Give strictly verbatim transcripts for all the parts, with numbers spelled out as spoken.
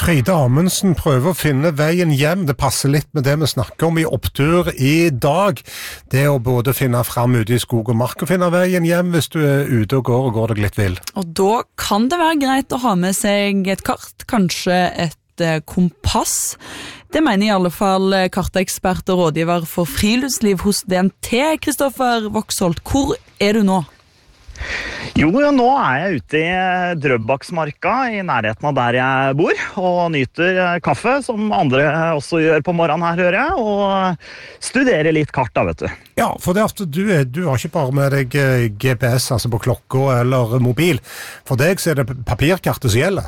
Frida Amundsen prøver å finne veien hjem. Det passer litt med det vi snakker om i opptur i dag. Det å både finne frem ute i skog og mark og finne veien hjem hvis du er ute og går og går deg litt vill. Og da kan det være greit å ha med seg et kart, kanskje et eh, kompass. Det mener i alle fall kartekspert og rådgiver for friluftsliv hos D N T, Kristoffer Voksholt. Hvor er du nå? Jo, nå er jeg ute i Drøbbaksmarka i nærheten av der jeg bor og nyter kaffe, som andre også gjør på morgenen her, hører jeg, og studerer litt kart da, vet du. Ja, for det at du, er, du har ikke bare med deg G P S, altså på klokka eller mobil. For deg så er det papirkartet som gjelder.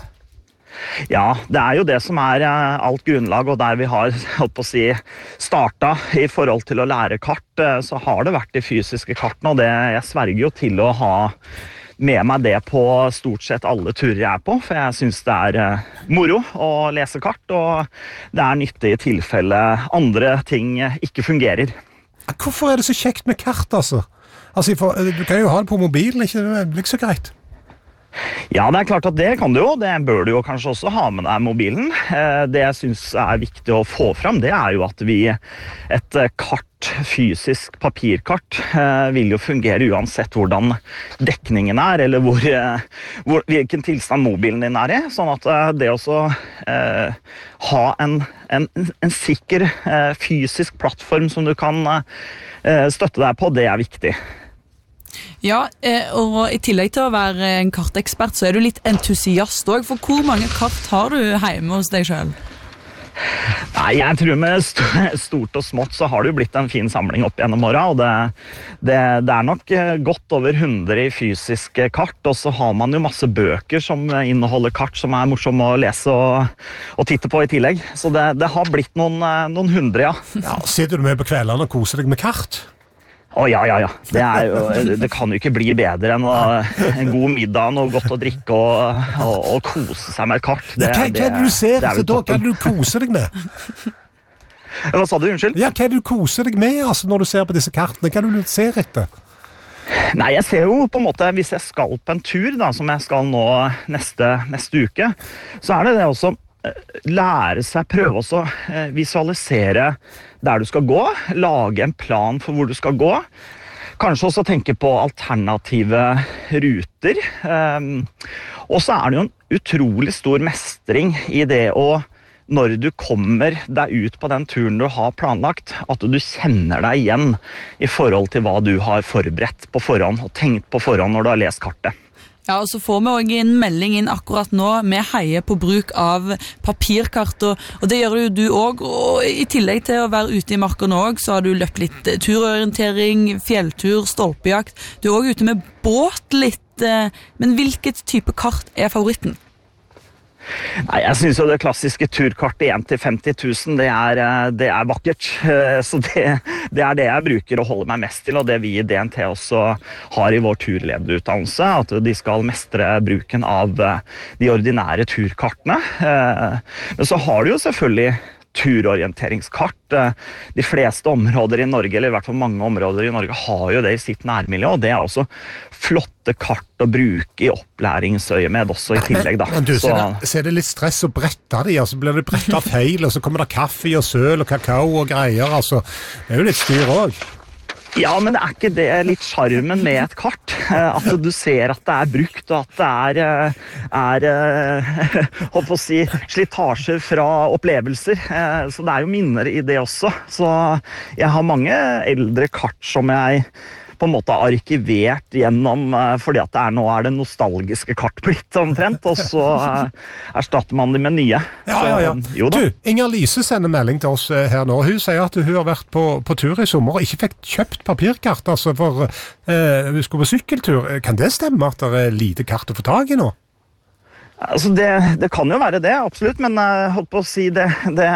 Ja, det er jo det som er alt grunnlag, og der vi har holdt på å si, startet i forhold til å lære kart, så har det vært de fysiske kartene, og det, jeg sverger jo til å ha med meg det på stort sett alle turer jeg er på, for jeg synes det er moro å lese kart, og det er nyttig i tilfelle andre ting ikke fungerer. Hvorfor er det så kjekt med kart, altså? Altså, du kan jo ha det på mobilen, ikke? Det blir ikke så greit. Ja, det er klart at det kan du jo. Det bør du jo kanskje også ha med deg mobilen. Det jeg synes er viktig å få fram, det er jo at vi, et kart, fysisk papirkart, vil jo fungere uansett hvordan dekningen er, eller hvor, hvor, hvilken tilstand mobilen din er i. Sånn at det også eh, ha en, en, en sikker eh, fysisk plattform som du kan eh, støtte deg på, det er viktig. Ja, og i tillegg til å være en kartekspert, så er du litt entusiast også, for hvor mange kart har du hjemme hos deg selv? Nei, jeg tror med stort og smått så har det jo blitt en fin samling opp gjennom året, og det, det, det er nok godt over hundre i fysiske kart, og så har man jo masse bøker som inneholder kart som er morsomme å lese og, og titte på i tillegg, så det, det har blitt noen, noen hundre, ja. Ja, sitter du med på kveldene og koser deg med kart? Å oh, ja, ja, ja. Det, er jo, det kan jo ikke bli bedre enn å, en god middag, noe godt å drikke og, og, og kose seg med et kart. Det, hva, hva er det du ser etter da? Hva er det du koser deg med? Hva sa du, unnskyld? Ja, hva er det du koser deg med altså, når du ser på disse kartene? Hva er det du ser etter? Nei, jeg ser jo på en måte, hvis jeg skal på en tur, da, som jeg skal nå neste, neste uke, så er det det også lære seg, prøve også visualisere der du skal gå, lage en plan for hvor du skal gå, kanskje også tenke på alternative ruter, um, og så er det jo en utrolig stor mestring i det å, når du kommer deg ut på den turen du har planlagt, at du kjenner deg igjen i forhold til hva du har forberedt på forhånd og tenkt på forhånd når du har lest kartet. Ja, og så får vi også en melding inn akkurat nå. Vi heier på bruk av papirkart, og, og det gjør jo du også. Og i tillegg til å være ute i marken også, så har du løpt litt turorientering, fjelltur, stolpejakt. Du er også ute med båt litt. Men hvilket type kart er favoritten? Nei, jeg synes jo det klassiske turkartet én til femti tusen, det er, det er vakkert. Så det, det er det jeg bruker å holde meg mest til, og det vi i D N T også har i vår turlederutdannelse, at de skal mestre bruken av de ordinære turkartene. Men så har du jo selvfølgelig turorienteringskart. De fleste områder i Norge, eller i hvert fall mange områder i Norge, har jo det i sitt nærmiljø, og det er også flotte kart å bruke i opplæringsøye med også i tillegg. Da. Men du, så, så, så er det litt stress å brette de, altså blir det brettet feil, og så kommer det kaffe og søl og kakao og greier, altså. Det er jo litt styr også. Ja, men er ikke det litt charmen med et kart? At du ser at det er brukt, og at det er, er holdt på å si, slitasjer fra opplevelser. Så det er jo minner i det også. Så jeg har mange eldre kart som jeg på en måte arkivert gjennom, fordi at det er, nå er det nostalgiske kart blitt omtrent, og så erstatter man det med nye. Ja, ja, ja. Så, jo da. Du, Inger-Lise sender melding til oss her nå. Hun sier at hun har vært på, på tur i sommer og ikke fikk kjøpt papirkart, altså for eh, hun skulle på sykkeltur. Kan det stemme at det er lite kart å få tag i nå? Altså, det, det kan jo være det, absolutt, men jeg holdt på å si det, det,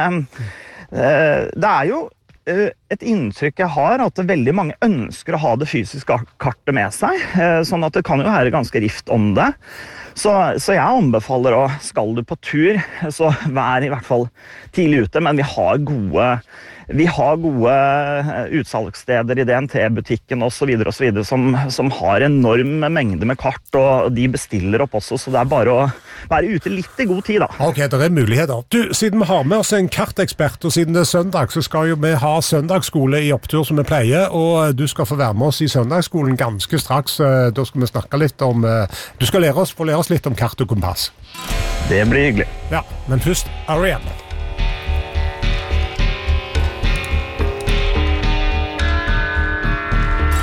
det er jo et inntrykk jeg har at veldig mange ønsker å ha det fysiske kartet med seg, sånn at det kan jo være ganske rift om det. Så, så jeg anbefaler å, skal du på tur, så vær i hvert fall tidlig ute, men vi har gode vi har gode utsalgssteder i D N T-butikken og så videre og så videre som, som har enorm mengde med kart, og de bestiller opp også, så det er bare å være ute litt i god tid da. Ok, det er muligheter. Du, siden vi har med oss en kartekspert, og siden det er søndag, så skal jo vi ha søndagsskole i Opptur som vi pleier, og du skal få være med oss i søndagsskolen ganske straks. Da skal vi snakke litt om, du skal lære oss, få lære oss litt om kart og kompass. Det blir hyggelig. Ja, men først R E M.